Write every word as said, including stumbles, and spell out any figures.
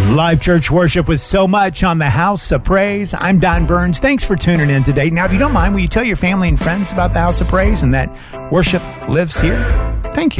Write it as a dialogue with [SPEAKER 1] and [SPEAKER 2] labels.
[SPEAKER 1] Live church worship with so much on the House of Praise. I'm Don Burns. Thanks for tuning in today. Now, if you don't mind, will you tell your family and friends about the House of Praise and that worship lives here?